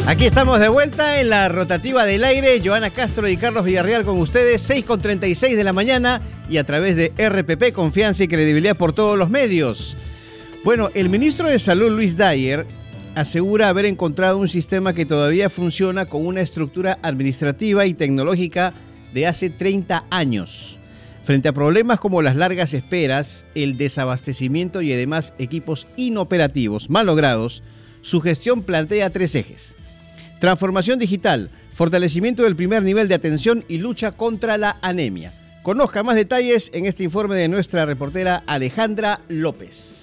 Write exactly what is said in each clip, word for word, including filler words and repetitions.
Aquí estamos de vuelta en la rotativa del aire. Joana Castro y Carlos Villarreal con ustedes, seis con treinta y seis de la mañana y a través de R P P, confianza y credibilidad por todos los medios. Bueno, el ministro de Salud, Luis Dyer, asegura haber encontrado un sistema que todavía funciona con una estructura administrativa y tecnológica de hace treinta años. Frente a problemas como las largas esperas, el desabastecimiento y además equipos inoperativos mal logrados, su gestión plantea tres ejes: transformación digital, fortalecimiento del primer nivel de atención y lucha contra la anemia. Conozca más detalles en este informe de nuestra reportera Alejandra López.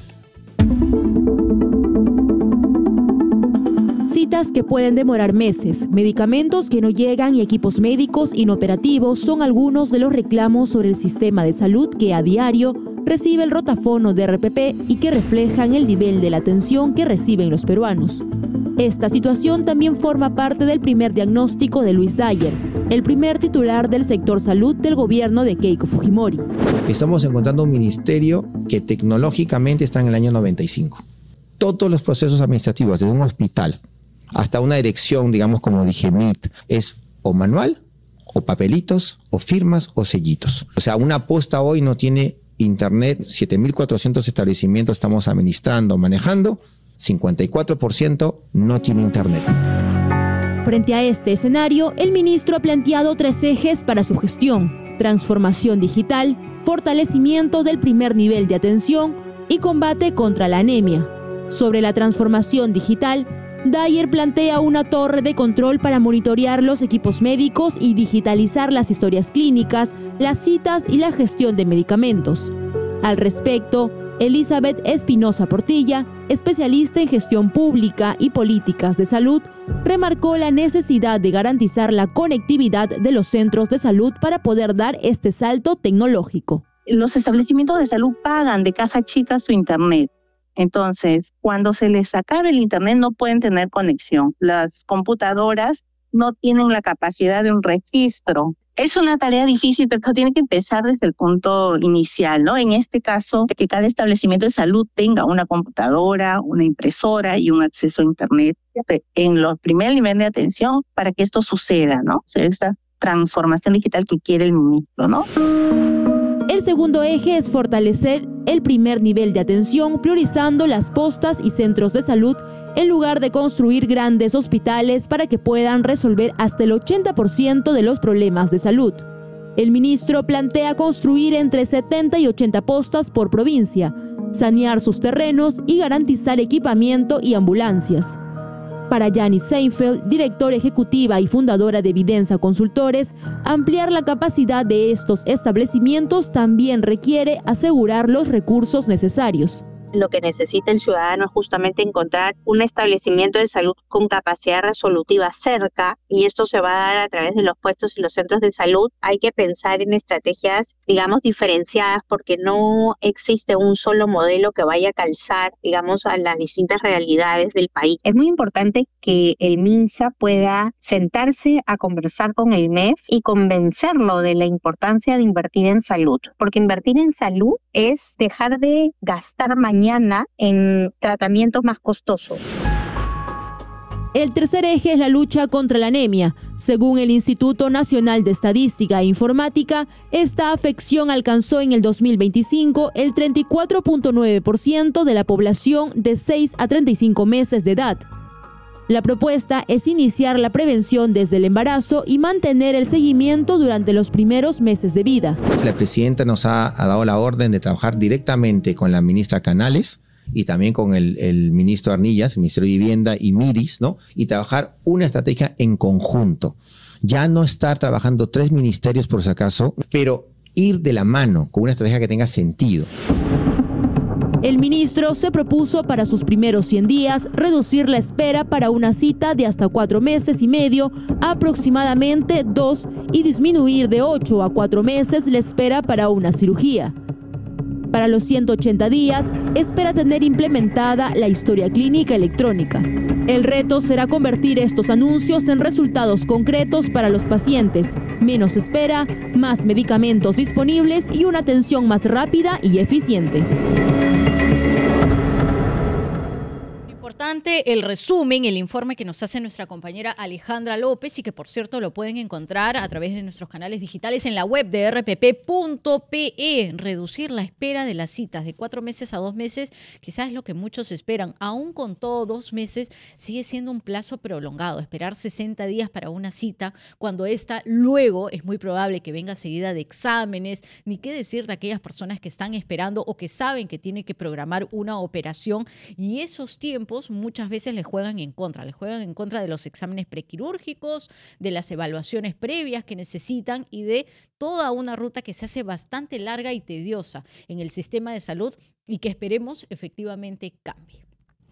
Citas que pueden demorar meses, medicamentos que no llegan y equipos médicos inoperativos son algunos de los reclamos sobre el sistema de salud que a diario recibe el rotafono de R P P y que reflejan el nivel de la atención que reciben los peruanos. Esta situación también forma parte del primer diagnóstico de Luis Dyer, el primer titular del sector salud del gobierno de Keiko Fujimori. Estamos encontrando un ministerio que tecnológicamente está en el año noventa y cinco. Todos los procesos administrativos, desde un hospital hasta una dirección, digamos como dije, M I T, es o manual, o papelitos, o firmas, o sellitos. O sea, una posta hoy no tiene internet, siete mil cuatrocientos establecimientos estamos administrando, manejando, cincuenta y cuatro por ciento no tiene internet. Frente a este escenario, el ministro ha planteado tres ejes para su gestión: transformación digital, fortalecimiento del primer nivel de atención y combate contra la anemia. Sobre la transformación digital, Dyer plantea una torre de control para monitorear los equipos médicos y digitalizar las historias clínicas, las citas y la gestión de medicamentos. Al respecto, Elizabeth Espinosa Portilla, especialista en gestión pública y políticas de salud, remarcó la necesidad de garantizar la conectividad de los centros de salud para poder dar este salto tecnológico. Los establecimientos de salud pagan de caja chica su internet. Entonces, cuando se les acabe el internet no pueden tener conexión. Las computadoras no tienen la capacidad de un registro. Es una tarea difícil, pero tiene que empezar desde el punto inicial, ¿no? En este caso, que cada establecimiento de salud tenga una computadora, una impresora y un acceso a internet en los primer nivel de atención para que esto suceda, ¿no? O sea, esta transformación digital que quiere el ministro, ¿no? El segundo eje es fortalecer el primer nivel de atención, priorizando las postas y centros de salud en lugar de construir grandes hospitales para que puedan resolver hasta el ochenta por ciento de los problemas de salud. El ministro plantea construir entre setenta y ochenta postas por provincia, sanear sus terrenos y garantizar equipamiento y ambulancias. Para Janice Seinfeld, directora ejecutiva y fundadora de Evidenza Consultores, ampliar la capacidad de estos establecimientos también requiere asegurar los recursos necesarios. Lo que necesita el ciudadano es justamente encontrar un establecimiento de salud con capacidad resolutiva cerca, y esto se va a dar a través de los puestos y los centros de salud. Hay que pensar en estrategias, digamos, diferenciadas, porque no existe un solo modelo que vaya a calzar, digamos, a las distintas realidades del país. Es muy importante que el MINSA pueda sentarse a conversar con el M E F y convencerlo de la importancia de invertir en salud, porque invertir en salud es dejar de gastar mañana en tratamientos más costosos. El tercer eje es la lucha contra la anemia. Según el Instituto Nacional de Estadística e Informática, esta afección alcanzó en el dos mil veinticinco el treinta y cuatro punto nueve por ciento de la población de seis a treinta y cinco meses de edad. La propuesta es iniciar la prevención desde el embarazo y mantener el seguimiento durante los primeros meses de vida. La presidenta nos ha, ha dado la orden de trabajar directamente con la ministra Canales y también con el, el ministro Arnillas, el Ministerio de Vivienda y MIRIS, ¿no? Y trabajar una estrategia en conjunto. Ya no estar trabajando tres ministerios por si acaso, pero ir de la mano con una estrategia que tenga sentido. El ministro se propuso para sus primeros cien días reducir la espera para una cita de hasta cuatro meses y medio a aproximadamente dos y disminuir de ocho a cuatro meses la espera para una cirugía. Para los ciento ochenta días, espera tener implementada la historia clínica electrónica. El reto será convertir estos anuncios en resultados concretos para los pacientes, menos espera, más medicamentos disponibles y una atención más rápida y eficiente. interesante el resumen, el informe que nos hace nuestra compañera Alejandra López y que por cierto lo pueden encontrar a través de nuestros canales digitales en la web de r p p punto p e. Reducir la espera de las citas de cuatro meses a dos meses, quizás es lo que muchos esperan. Aún con todo, dos meses sigue siendo un plazo prolongado. Esperar sesenta días para una cita, cuando esta luego es muy probable que venga seguida de exámenes, ni qué decir de aquellas personas que están esperando o que saben que tienen que programar una operación, y esos tiempos muchas veces les juegan en contra, les juegan en contra de los exámenes prequirúrgicos, de las evaluaciones previas que necesitan y de toda una ruta que se hace bastante larga y tediosa en el sistema de salud y que esperemos efectivamente cambie.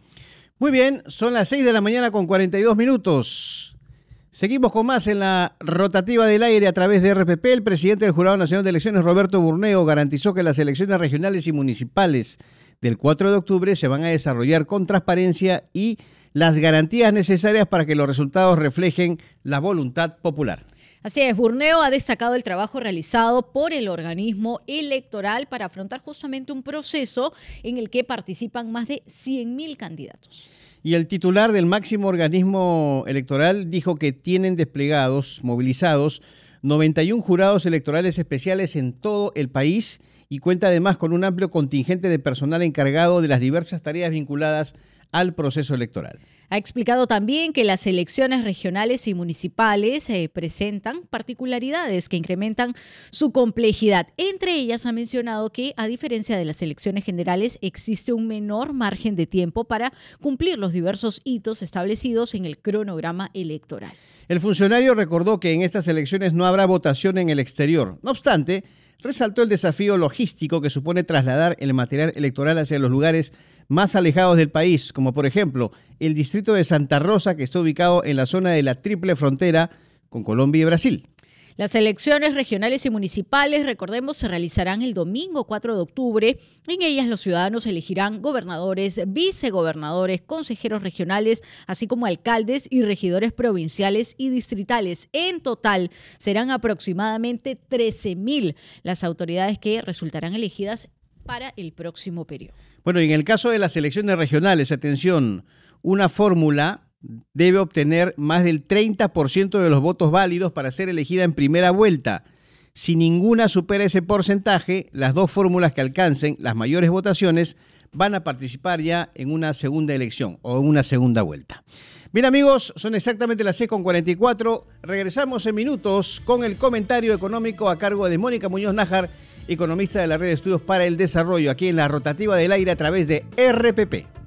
Muy bien, son las seis de la mañana con cuarenta y dos minutos. Seguimos con más en la rotativa del aire a través de R P P. El presidente del Jurado Nacional de Elecciones, Roberto Burneo, garantizó que las elecciones regionales y municipales del cuatro de octubre se van a desarrollar con transparencia y las garantías necesarias para que los resultados reflejen la voluntad popular. Así es, Burneo ha destacado el trabajo realizado por el organismo electoral para afrontar justamente un proceso en el que participan más de cien mil candidatos. Y el titular del máximo organismo electoral dijo que tienen desplegados, movilizados, noventa y uno jurados electorales especiales en todo el país y cuenta además con un amplio contingente de personal encargado de las diversas tareas vinculadas al proceso electoral. Ha explicado también que las elecciones regionales y municipales eh, presentan particularidades que incrementan su complejidad. Entre ellas ha mencionado que, a diferencia de las elecciones generales, existe un menor margen de tiempo para cumplir los diversos hitos establecidos en el cronograma electoral. El funcionario recordó que en estas elecciones no habrá votación en el exterior. No obstante, resaltó el desafío logístico que supone trasladar el material electoral hacia los lugares más alejados del país, como por ejemplo el distrito de Santa Rosa, que está ubicado en la zona de la triple frontera con Colombia y Brasil. Las elecciones regionales y municipales, recordemos, se realizarán el domingo cuatro de octubre. En ellas los ciudadanos elegirán gobernadores, vicegobernadores, consejeros regionales, así como alcaldes y regidores provinciales y distritales. En total serán aproximadamente trece mil las autoridades que resultarán elegidas para el próximo periodo. Bueno, y en el caso de las elecciones regionales, atención, una fórmula debe obtener más del treinta por ciento de los votos válidos para ser elegida en primera vuelta. Si ninguna supera ese porcentaje, las dos fórmulas que alcancen las mayores votaciones van a participar ya en una segunda elección o en una segunda vuelta. Bien, amigos, son exactamente las seis con cuarenta y cuatro. Regresamos en minutos con el comentario económico a cargo de Mónica Muñoz Nájar, economista de la Red de Estudios para el Desarrollo, aquí en la rotativa del aire a través de R P P.